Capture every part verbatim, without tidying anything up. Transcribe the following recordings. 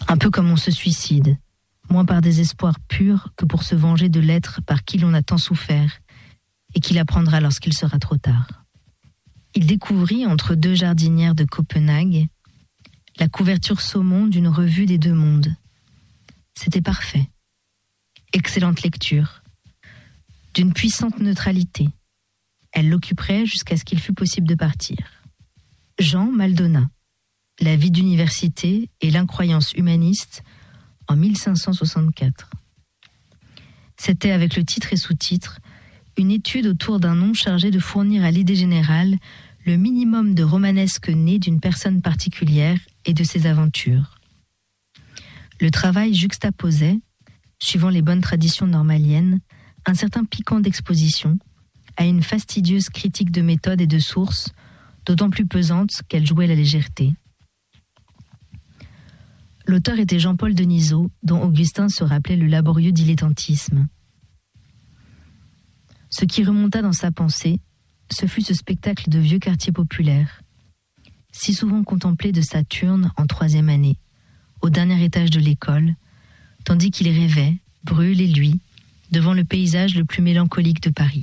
Un peu comme on se suicide, moins par désespoir pur que pour se venger de l'être par qui l'on a tant souffert et qu'il apprendra lorsqu'il sera trop tard. Il découvrit, entre deux jardinières de Copenhague, la couverture saumon d'une revue des deux mondes. C'était parfait. Excellente lecture. D'une puissante neutralité. Elle l'occuperait jusqu'à ce qu'il fût possible de partir. Jean Maldona, La vie d'université et l'incroyance humaniste en mille cinq cent soixante-quatre. C'était, avec le titre et sous-titre, une étude autour d'un nom chargé de fournir à l'idée générale le minimum de romanesque né d'une personne particulière et de ses aventures. Le travail juxtaposait, suivant les bonnes traditions normaliennes, un certain piquant d'exposition à une fastidieuse critique de méthode et de source, d'autant plus pesante qu'elle jouait la légèreté. L'auteur était Jean-Paul Denisot, dont Augustin se rappelait le laborieux dilettantisme. Ce qui remonta dans sa pensée, ce fut ce spectacle de vieux quartier populaire, si souvent contemplé de Saturne en troisième année, au dernier étage de l'école, tandis qu'il rêvait, Brûle et lui, devant le paysage le plus mélancolique de Paris.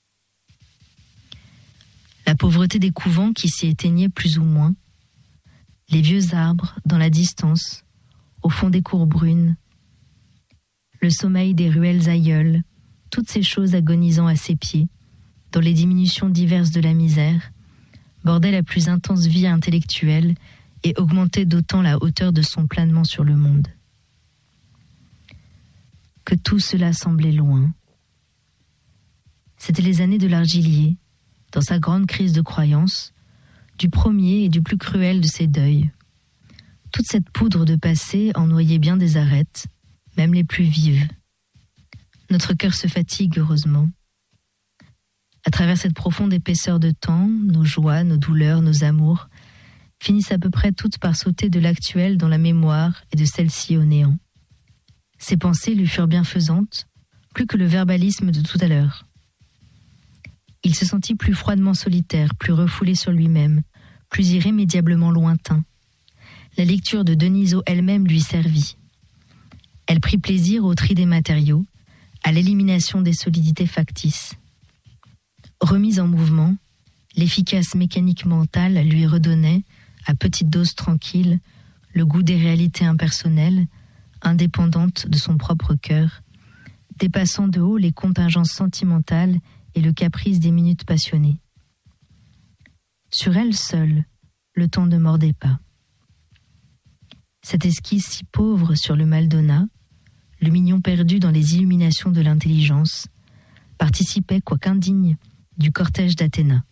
La pauvreté des couvents qui s'y éteignaient plus ou moins, les vieux arbres dans la distance, au fond des cours brunes, le sommeil des ruelles aïeules, toutes ces choses agonisant à ses pieds, dans les diminutions diverses de la misère, bordaient la plus intense vie intellectuelle et augmentaient d'autant la hauteur de son planement sur le monde. Que tout cela semblait loin. C'étaient les années de l'Argilier, dans sa grande crise de croyance, du premier et du plus cruel de ses deuils. Toute cette poudre de passé en noyait bien des arêtes, même les plus vives. Notre cœur se fatigue, heureusement. À travers cette profonde épaisseur de temps, nos joies, nos douleurs, nos amours finissent à peu près toutes par sauter de l'actuel dans la mémoire et de celle-ci au néant. Ses pensées lui furent bienfaisantes, plus que le verbalisme de tout à l'heure. Il se sentit plus froidement solitaire, plus refoulé sur lui-même, plus irrémédiablement lointain. La lecture de Denisot elle-même lui servit. Elle prit plaisir au tri des matériaux, à l'élimination des solidités factices. Remise en mouvement, l'efficace mécanique mentale lui redonnait, à petite dose tranquille, le goût des réalités impersonnelles, indépendantes de son propre cœur, dépassant de haut les contingences sentimentales et le caprice des minutes passionnées. Sur elle seule, le temps ne mordait pas. Cette esquisse si pauvre sur le Maldona, le mignon perdu dans les illuminations de l'intelligence, participait, quoiqu'indigne, du cortège d'Athéna.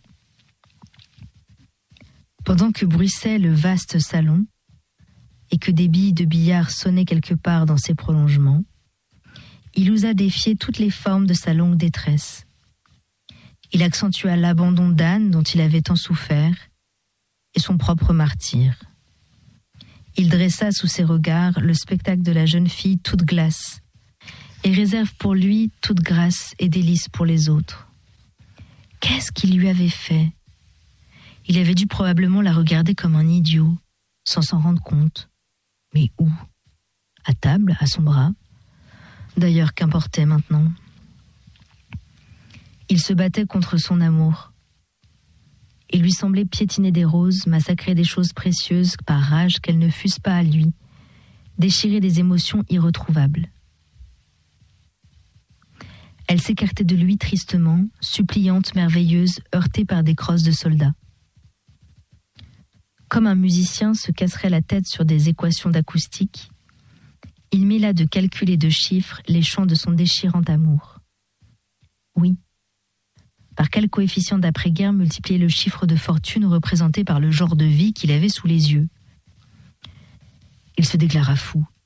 Pendant que bruissait le vaste salon, et que des billes de billard sonnaient quelque part dans ses prolongements, il osa défier toutes les formes de sa longue détresse. Il accentua l'abandon d'Anne dont il avait tant souffert, et son propre martyre. Il dressa sous ses regards le spectacle de la jeune fille toute glace, et réserve pour lui toute grâce et délice pour les autres. Qu'est-ce qu'il lui avait fait ? Il avait dû probablement la regarder comme un idiot, sans s'en rendre compte. Mais où ? À table, à son bras ? D'ailleurs, qu'importait maintenant ? Il se battait contre son amour. Il lui semblait piétiner des roses, massacrer des choses précieuses par rage qu'elles ne fussent pas à lui, déchirer des émotions irretrouvables. Elle s'écartait de lui tristement, suppliante, merveilleuse, heurtée par des crosses de soldats. Comme un musicien se casserait la tête sur des équations d'acoustique, il mêla de calculs et de chiffres les chants de son déchirant amour. Oui. Par quel coefficient d'après-guerre multiplier le chiffre de fortune représenté par le genre de vie qu'il avait sous les yeux ? Il se déclara fou,